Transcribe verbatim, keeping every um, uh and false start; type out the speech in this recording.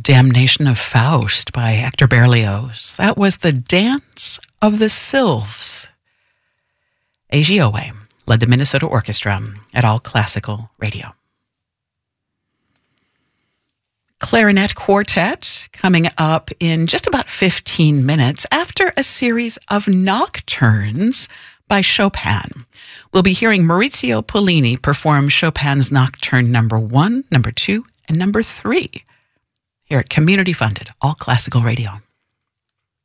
Damnation of Faust by Hector Berlioz. That was the Dance of the Sylphs. Eiji Oe led the Minnesota Orchestra at All Classical Radio. Clarinet Quartet coming up in just about fifteen minutes after a series of nocturnes by Chopin. We'll be hearing Maurizio Pollini perform Chopin's Nocturne number one, number two, and number three here at Community Funded All Classical Radio.